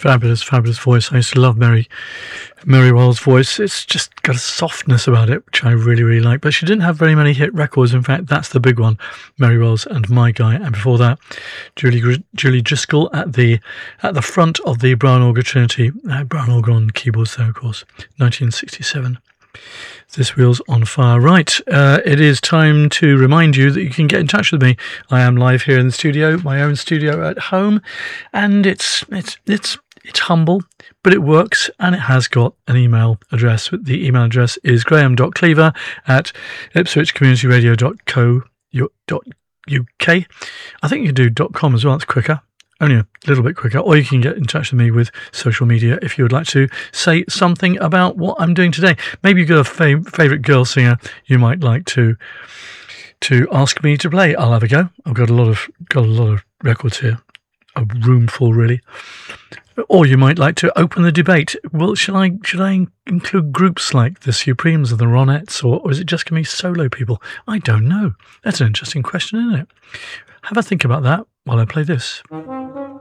Fabulous, fabulous voice. I used to love Mary Wells' voice. It's just got a softness about it, which I really, really like. But she didn't have very many hit records. In fact, that's the big one, Mary Wells and My Guy. And before that, Julie Driscoll at the front of the Brown Organ Trinity. Brown Organ on keyboards there, of course, 1967. This Wheel's on Fire. Right, it is time to remind you that you can get in touch with me. I am live here in the studio, my own studio at home, and it's humble, but it works, and it has got an email address. The email address is graham.cleaver@ipswichcommunityradio.co.uk. I think you can do .com as well, it's quicker. Only a little bit quicker, or you can get in touch with me with social media if you would like to say something about what I'm doing today. Maybe you've got a favourite girl singer you might like to ask me to play. I'll have a go. I've got a lot of records here, a room full really. Or you might like to open the debate. Well, should I include groups like the Supremes or the Ronettes, or is it just going to be solo people? I don't know. That's an interesting question, isn't it? Have a think about that while I play this.